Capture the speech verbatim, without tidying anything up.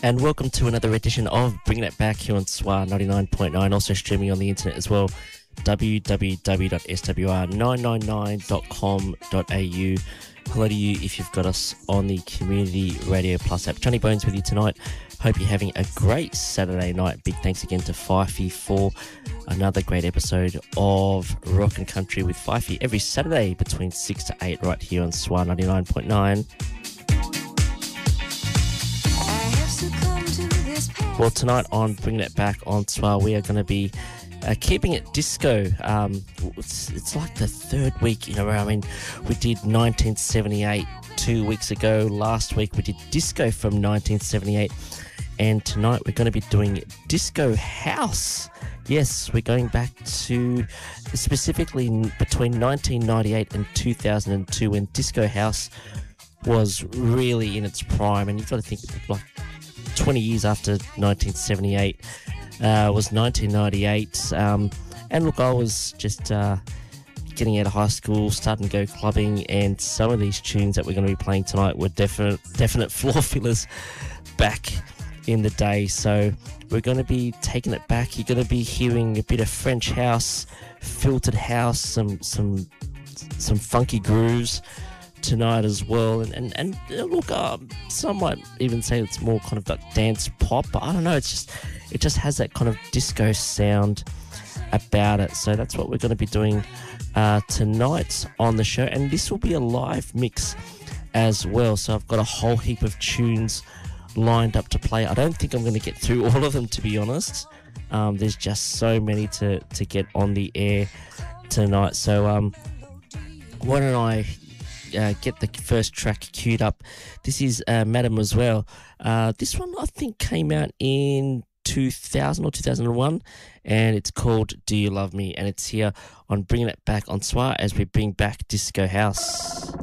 And welcome to another edition of Bringing It Back here on S W R ninety-nine point nine, also streaming on the internet as well, w w w dot s w r nine nine nine dot com dot a u. Hello to you if you've got us on the Community Radio Plus app. Johnny Bones with you tonight. Hope you're having a great Saturday night. Big thanks again to Fifey for another great episode of Rock and Country with Fifey every Saturday between six to eight right here on S W R ninety-nine point nine. Well, tonight on Bringing It Back on S W R, we are going to be uh, keeping it disco. Um, it's, it's like the third week in a row. I mean, we did nineteen seventy-eight two weeks ago. Last week we did disco from nineteen seventy-eight. And tonight we're going to be doing disco house. Yes, we're going back to specifically between nineteen ninety-eight and two thousand two, when disco house was really in its prime. And you've got to think, like, twenty years after nineteen seventy-eight uh, was nineteen ninety-eight. Um, and look, I was just uh, getting out of high school, starting to go clubbing, and some of these tunes that we're going to be playing tonight were definite, definite floor fillers back in the day. So we're going to be taking it back. You're going to be hearing a bit of French house, filtered house, some some some funky grooves tonight as well, and and, and uh, look, um, some might even say it's more kind of like dance pop, but I don't know, it's just it just has that kind of disco sound about it. So that's what we're going to be doing uh, tonight on the show, and this will be a live mix as well. So I've got a whole heap of tunes lined up to play. I don't think I'm going to get through all of them, to be honest. Um, there's just so many to to get on the air tonight. So um, why don't I Uh, get the first track queued up. This is uh, Mademoiselle. Uh, this one I think came out in two thousand or two thousand one, and it's called Do You Love Me, and it's here on Bringing It Back on S W R as we bring back Disco House.